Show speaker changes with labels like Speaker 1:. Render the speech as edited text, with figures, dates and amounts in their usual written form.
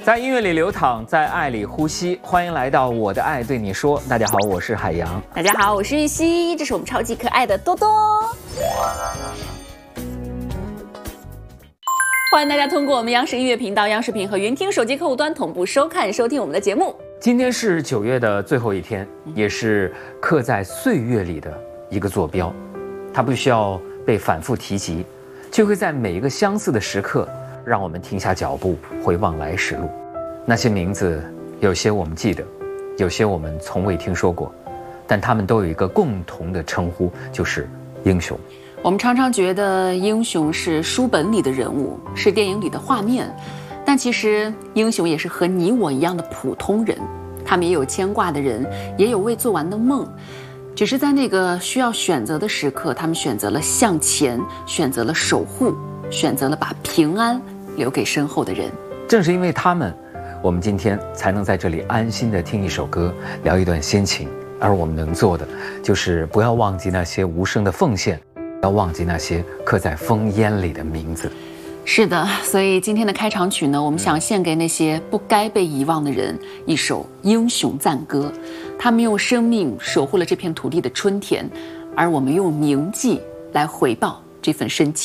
Speaker 1: 在音乐里流淌，在爱里呼吸。欢迎来到我的爱对你说。大家好，我是海洋。
Speaker 2: 大家好，我是玉溪。这是我们超级可爱的多多。欢迎大家通过我们央视音乐频道、央视频和云听手机客户端同步收看、收听我们的节目。
Speaker 1: 今天是9月的最后一天，也是刻在岁月里的一个坐标，它不需要被反复提及，却会在每一个相似的时刻，让我们停下脚步，回望来时路。那些名字，有些我们记得，有些我们从未听说过，但他们都有一个共同的称呼，就是英雄。
Speaker 2: 我们常常觉得英雄是书本里的人物，是电影里的画面，但其实英雄也是和你我一样的普通人，他们也有牵挂的人，也有未做完的梦，只是在那个需要选择的时刻，他们选择了向前，选择了守护，选择了把平安留给身后的人。
Speaker 1: 正是因为他们，我们今天才能在这里安心地听一首歌，聊一段心情。而我们能做的，就是不要忘记那些无声的奉献，不要忘记那些刻在烽烟里的名字。
Speaker 2: 是的，所以今天的开场曲呢，我们想献给那些不该被遗忘的人一首英雄赞歌。他们用生命守护了这片土地的春天，而我们用铭记来回报这份深情。